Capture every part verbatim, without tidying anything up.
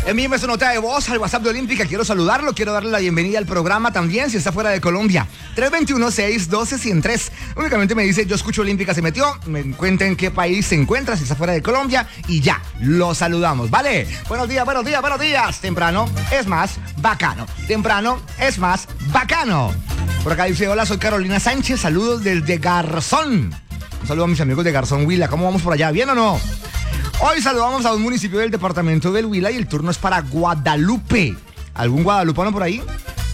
Envíeme su nota de voz al WhatsApp de Olímpica. Quiero saludarlo, quiero darle la bienvenida al programa también si está fuera de Colombia. tres dos uno, seis uno dos, uno cero tres. Únicamente me dice, yo escucho Olímpica, se metió. Me cuenta en qué país se encuentra, si está fuera de Colombia. Y ya, lo saludamos, ¿vale? Buenos días, buenos días, buenos días. Temprano es más bacano. Temprano es más bacano. Por acá dice, hola, soy Carolina Sánchez. Saludos desde Garzón. Un saludo a mis amigos de Garzón, Huila. ¿Cómo vamos por allá? ¿Bien o no? Hoy saludamos a un municipio del departamento del Huila y el turno es para Guadalupe. ¿Algún guadalupano por ahí?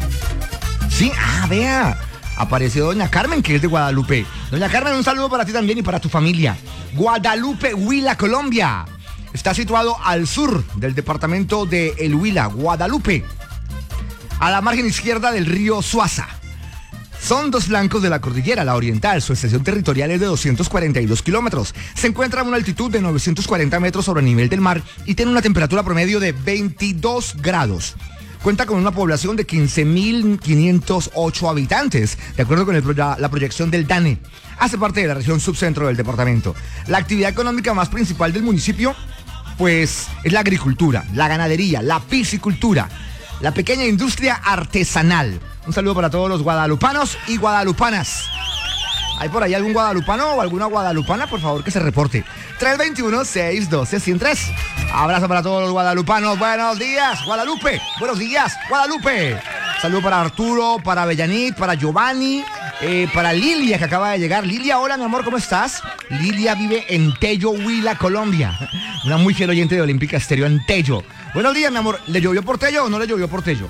Sí, ah, vea. Apareció doña Carmen, que es de Guadalupe. Doña Carmen, un saludo para ti también y para tu familia. Guadalupe, Huila, Colombia. Está situado al sur del departamento de El Huila, Guadalupe, a la margen izquierda del río Suaza. Son dos flancos de la cordillera, la oriental. Su extensión territorial es de doscientos cuarenta y dos kilómetros. Se encuentra a una altitud de novecientos cuarenta metros sobre el nivel del mar y tiene una temperatura promedio de veintidós grados. Cuenta con una población de quince mil quinientos ocho habitantes, de acuerdo con el, la proyección del DANE. Hace parte de la región subcentro del departamento. La actividad económica más principal del municipio, pues, es la agricultura, la ganadería, la piscicultura, la pequeña industria artesanal. Un saludo para todos los guadalupanos y guadalupanas. ¿Hay por ahí algún guadalupano o alguna guadalupana? Por favor, que se reporte. tres dos uno, seis uno dos, uno cero tres. Abrazo para todos los guadalupanos. Buenos días, Guadalupe. Buenos días, Guadalupe. Saludo para Arturo, para Bellanit, para Giovanni, eh, para Lilia, que acaba de llegar. Lilia, hola, mi amor, ¿cómo estás? Lilia vive en Tello, Huila, Colombia. Una muy fiel oyente de Olímpica Estéreo en Tello. Buenos días, mi amor. ¿Le llovió por Tello o no le llovió por Tello?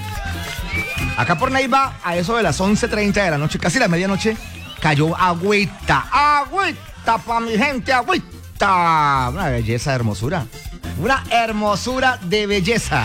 Acá por Neiva, a eso de las once treinta de la noche, casi la medianoche, cayó agüita, agüita pa' mi gente, agüita. Una belleza de hermosura, una hermosura de belleza.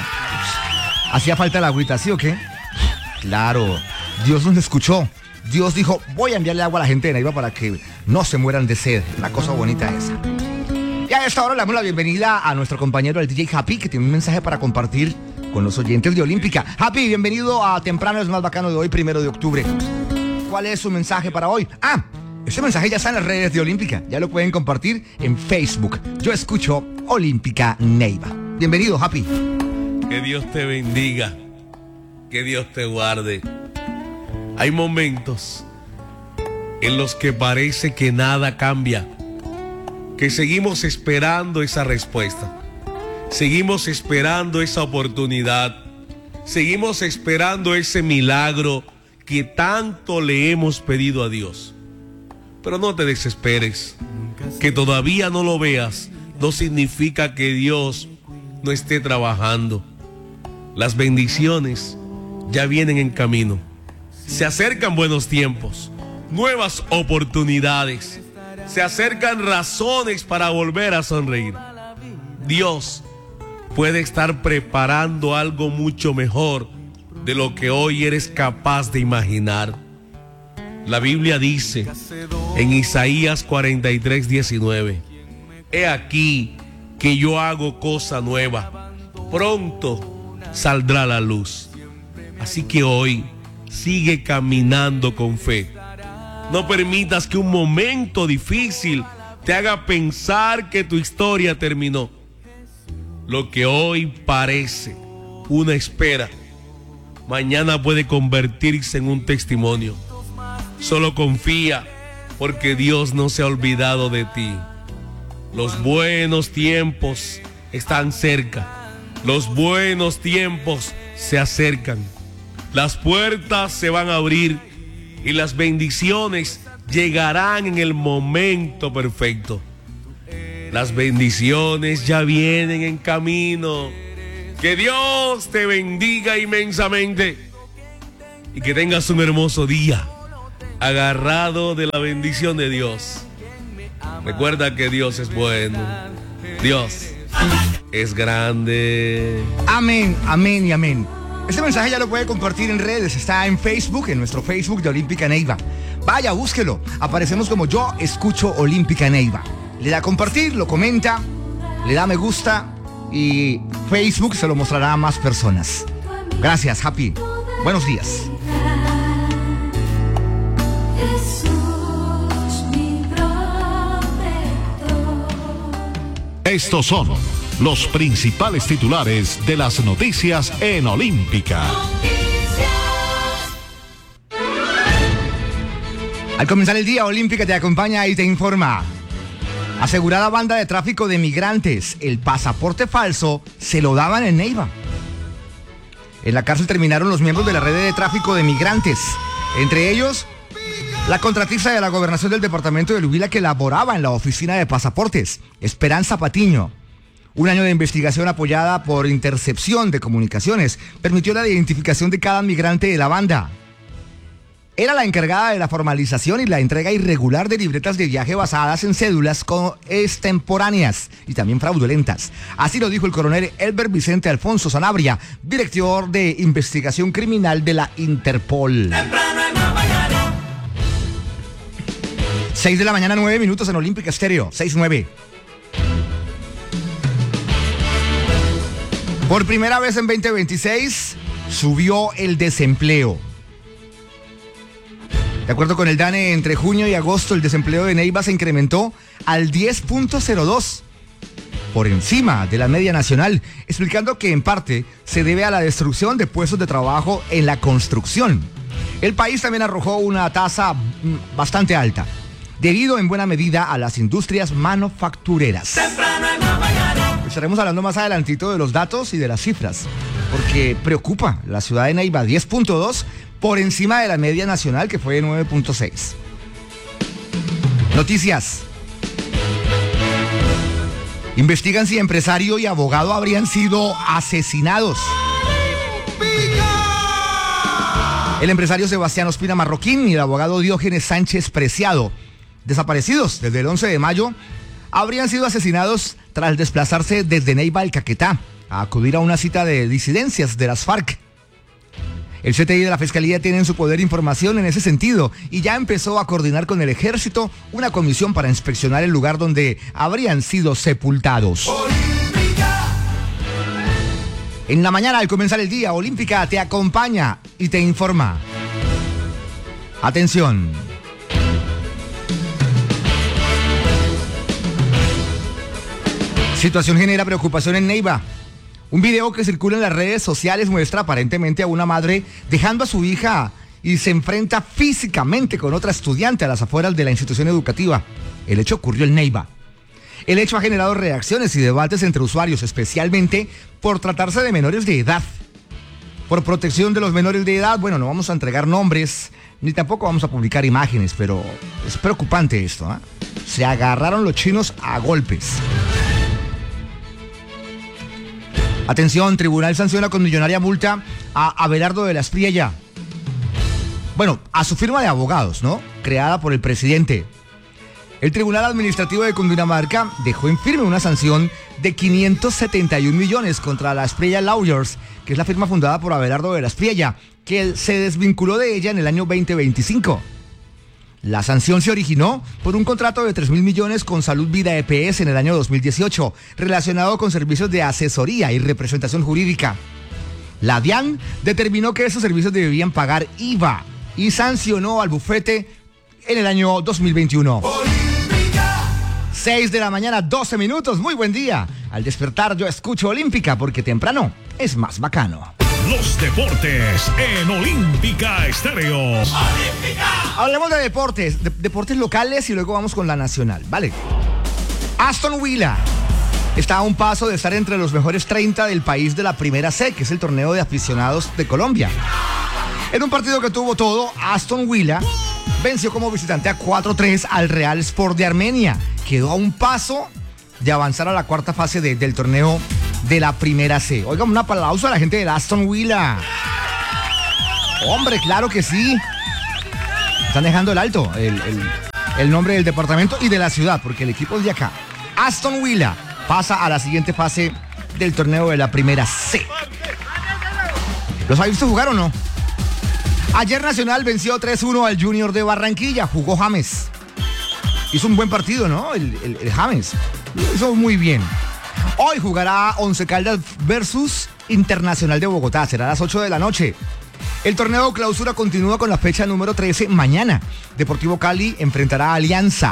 Hacía falta el agüita, ¿sí o qué? Claro, Dios nos escuchó. Dios dijo, voy a enviarle agua a la gente de Neiva para que no se mueran de sed. Una cosa bonita esa. Y a esta hora le damos la bienvenida a nuestro compañero, el D J Happy, que tiene un mensaje para compartir con los oyentes de Olímpica. Happy, bienvenido a Temprano es más bacano de hoy, primero de octubre. ¿Cuál es su mensaje para hoy? Ah, ese mensaje ya está en las redes de Olímpica. Ya lo pueden compartir en Facebook. Yo escucho Olímpica Neiva. Bienvenido, Happy. Que Dios te bendiga. Que Dios te guarde. Hay momentos en los que parece que nada cambia, que seguimos esperando esa respuesta. Seguimos esperando esa oportunidad. Seguimos esperando ese milagro que tanto le hemos pedido a Dios. Pero no te desesperes. Que todavía no lo veas no significa que Dios no esté trabajando. Las bendiciones ya vienen en camino. Se acercan buenos tiempos, nuevas oportunidades. Se acercan razones para volver a sonreír. Dios puede estar preparando algo mucho mejor de lo que hoy eres capaz de imaginar. La Biblia dice en Isaías cuarenta y tres, diecinueve: He aquí que yo hago cosa nueva, pronto saldrá la luz. Así que hoy sigue caminando con fe. No permitas que un momento difícil te haga pensar que tu historia terminó. Lo que hoy parece una espera, mañana puede convertirse en un testimonio. Solo confía, porque Dios no se ha olvidado de ti. Los buenos tiempos están cerca. Los buenos tiempos se acercan. Las puertas se van a abrir y las bendiciones llegarán en el momento perfecto. Las bendiciones ya vienen en camino. Que Dios te bendiga inmensamente y que tengas un hermoso día agarrado de la bendición de Dios. Recuerda que Dios es bueno. Dios es grande. Amén, amén y amén. Este mensaje ya lo puede compartir en redes. Está en Facebook, en nuestro Facebook de Olímpica Neiva. Vaya, búsquelo. Aparecemos como Yo Escucho Olímpica Neiva. Le da a compartir, lo comenta, le da me gusta y Facebook se lo mostrará a más personas. Gracias, Happy. Buenos días. Estos son Los principales titulares de las noticias en Olímpica. Al comenzar el día, Olímpica te acompaña y te informa. Asegurada banda de tráfico de migrantes, el pasaporte falso se lo daban en Neiva. En la cárcel terminaron los miembros de la red de tráfico de migrantes, entre ellos la contratista de la gobernación del departamento de Huila que laboraba en la oficina de pasaportes, Esperanza Patiño. Un año de investigación apoyada por intercepción de comunicaciones permitió la identificación de cada migrante de la banda. Era la encargada de la formalización y la entrega irregular de libretas de viaje basadas en cédulas extemporáneas y también fraudulentas. Así lo dijo el coronel Elber Vicente Alfonso Sanabria, director de investigación criminal de la Interpol. seis de la mañana, nueve minutos en Olímpica Estéreo, seis nueve. Por primera vez en veinte veintiséis subió el desempleo. De acuerdo con el DANE, entre junio y agosto el desempleo de Neiva se incrementó al diez punto cero dos, por encima de la media nacional, explicando que en parte se debe a la destrucción de puestos de trabajo en la construcción. El país también arrojó una tasa bastante alta, debido en buena medida a las industrias manufactureras. Estaremos hablando más adelantito de los datos y de las cifras, porque preocupa la ciudad de Neiva, diez punto dos, por encima de la media nacional que fue de nueve punto seis. Noticias. Investigan si empresario y abogado habrían sido asesinados. El empresario Sebastián Ospina Marroquín y el abogado Diógenes Sánchez Preciado, desaparecidos desde el once de mayo, habrían sido asesinados tras desplazarse desde Neiva al Caquetá a acudir a una cita de disidencias de las FARC. El C T I de la Fiscalía tiene en su poder información en ese sentido y ya empezó a coordinar con el Ejército una comisión para inspeccionar el lugar donde habrían sido sepultados. Olímpica. En la mañana, al comenzar el día, Olímpica te acompaña y te informa. Atención. Situación genera preocupación en Neiva. Un video que circula en las redes sociales muestra aparentemente a una madre dejando a su hija y se enfrenta físicamente con otra estudiante a las afueras de la institución educativa. El hecho ocurrió en Neiva. El hecho ha generado reacciones y debates entre usuarios, especialmente por tratarse de menores de edad. Por protección de los menores de edad, bueno, no vamos a entregar nombres, ni tampoco vamos a publicar imágenes, pero es preocupante esto, ¿eh? Se agarraron los chinos a golpes. Atención, tribunal sanciona con millonaria multa a Abelardo de la Espriella. Bueno, a su firma de abogados, ¿no? Creada por el presidente. El Tribunal Administrativo de Cundinamarca dejó en firme una sanción de quinientos setenta y un millones contra la Espriella Lawyers, que es la firma fundada por Abelardo de la Espriella, que se desvinculó de ella en el año veinte veinticinco. La sanción se originó por un contrato de tres mil millones con Salud Vida E P S en el año dos mil dieciocho, relacionado con servicios de asesoría y representación jurídica. La DIAN determinó que esos servicios debían pagar I V A y sancionó al bufete en el año dos mil veintiuno. Olímpica. seis de la mañana, doce minutos. Muy buen día. Al despertar yo escucho Olímpica porque temprano es más bacano. Los deportes en Olímpica Estéreo. ¡Olímpica! Hablemos de deportes, de, deportes locales y luego vamos con la nacional, ¿vale? Aston Villa está a un paso de estar entre los mejores treinta del país de la Primera C, que es el torneo de aficionados de Colombia. En un partido que tuvo todo, Aston Villa venció como visitante a cuatro tres al Real Sport de Armenia. Quedó a un paso de avanzar a la cuarta fase de, del torneo de la Primera C. Oigan, un aplauso a la gente del Aston Villa. Hombre, claro que sí. Están dejando el alto, el, el, el nombre del departamento y de la ciudad, porque el equipo es de acá. Aston Villa pasa a la siguiente fase del torneo de la Primera C. ¿Los ha visto jugar o no? Ayer Nacional venció tres uno al Junior de Barranquilla. Jugó James. Hizo un buen partido, ¿no? El, el, el James. Lo hizo muy bien. Hoy jugará Once Caldas versus Internacional de Bogotá. Será a las ocho de la noche. El torneo clausura continúa con la fecha número trece mañana. Deportivo Cali enfrentará a Alianza.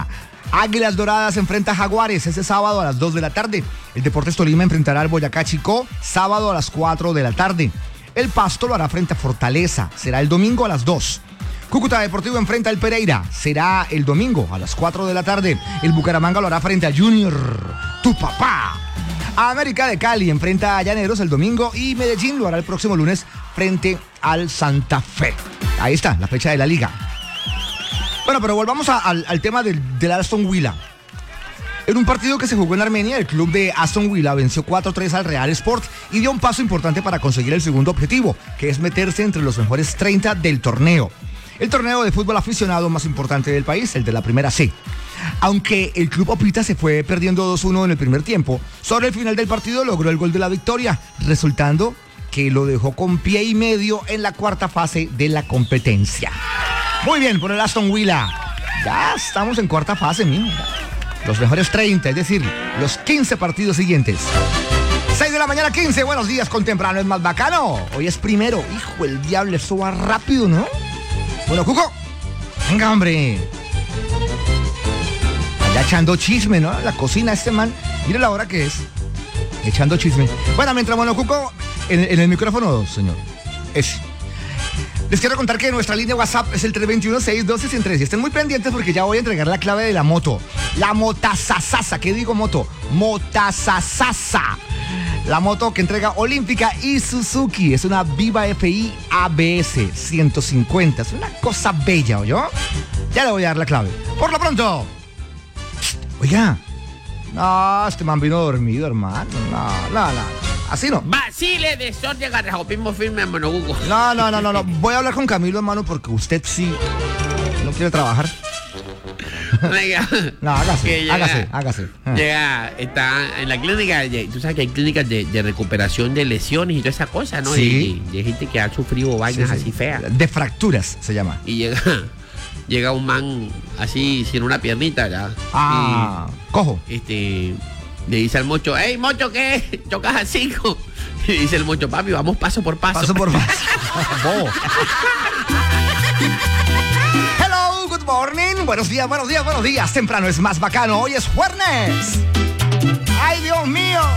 Águilas Doradas enfrenta a Jaguares ese sábado a las dos de la tarde. El Deportes Tolima enfrentará al Boyacá Chicó sábado a las cuatro de la tarde. El Pasto lo hará frente a Fortaleza, será el domingo a las dos. Cúcuta Deportivo enfrenta al Pereira, será el domingo a las cuatro de la tarde. El Bucaramanga lo hará frente a Junior, tu papá. América de Cali enfrenta a Llaneros el domingo y Medellín lo hará el próximo lunes frente al Santa Fe. Ahí está, la fecha de la liga. Bueno, pero volvamos a, al, al tema del, del Aston Villa. En un partido que se jugó en Armenia, el club de Aston Villa venció cuatro tres al Real Sport y dio un paso importante para conseguir el segundo objetivo, que es meterse entre los mejores treinta del torneo. El torneo de fútbol aficionado más importante del país, el de la primera C. Aunque el club Opita se fue perdiendo dos uno en el primer tiempo, sobre el final del partido logró el gol de la victoria, resultando que lo dejó con pie y medio en la cuarta fase de la competencia. Muy bien por el Aston Villa. Ya estamos en cuarta fase, mijo. Los mejores treinta, es decir, los quince partidos siguientes. seis de la mañana, quince. Buenos días con temprano, es más bacano. Hoy es primero. Hijo, el diablo, esto va rápido, ¿no? Bueno, Cuco, venga, hombre. Allá echando chisme, ¿no? La cocina, este man. Mire la hora que es. Echando chisme. Bueno, mientras, bueno, Cuco, en, en el micrófono, señor. Es. Les quiero contar que nuestra línea WhatsApp es el tres dos uno, seis uno dos, uno tres. Y estén muy pendientes porque ya voy a entregar la clave de la moto. La motasasasa. ¿Qué digo moto? Motasasasa. La moto que entrega Olímpica y Suzuki. Es una Viva F I A B S ciento cincuenta. Es una cosa bella, ¿oyó? Ya le voy a dar la clave. Por lo pronto. Oiga. No, este man vino dormido, hermano. No, no, no. Así no. Basile de sorte garrajopismo firme, hermano Hugo. No, no, no, no, no. Voy a hablar con Camilo, hermano, porque usted sí no quiere trabajar. Venga. No, hágase, Que llega- hágase, hágase. Llega, está en la clínica, de- tú sabes que hay clínicas de, de recuperación de lesiones y toda esa cosa, ¿no? Sí. Y, y hay gente que ha sufrido vainas Sí, sí. así feas. De fracturas se llama. Y llega, llega un man así sin una piernita, ¿verdad? Ah, cojo. Y, este, le dice al mocho, hey, mocho, ¿qué? Chocas a cinco. Y dice el mocho, papi, vamos paso por paso. Paso por paso. Bobo. Hello, good morning. Buenos días, buenos días, buenos días. Temprano es más bacano. Hoy es jueves. Ay, Dios mío.